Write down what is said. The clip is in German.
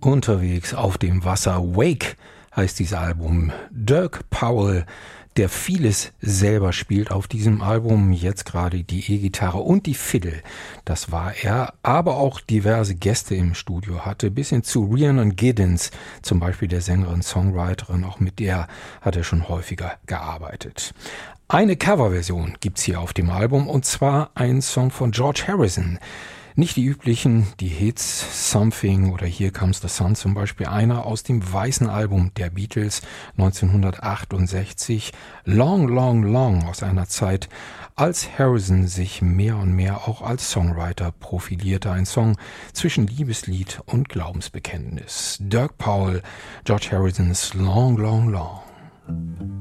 Unterwegs auf dem Wasser. Wake heißt dieses Album. Dirk Powell, der vieles selber spielt auf diesem Album, jetzt gerade die E-Gitarre und die Fiddle, das war er, aber auch diverse Gäste im Studio hatte, bis hin zu Rhiannon Giddens, zum Beispiel der Sängerin, Songwriterin, auch mit der hat er schon häufiger gearbeitet. Eine Coverversion gibt's hier auf dem Album, und zwar ein Song von George Harrison. Nicht die üblichen, die Hits, Something oder Here Comes the Sun zum Beispiel, einer aus dem weißen Album der Beatles 1968, Long, Long, Long, aus einer Zeit, als Harrison sich mehr und mehr auch als Songwriter profilierte. Ein Song zwischen Liebeslied und Glaubensbekenntnis. Dirk Powell, George Harrisons Long, Long, Long.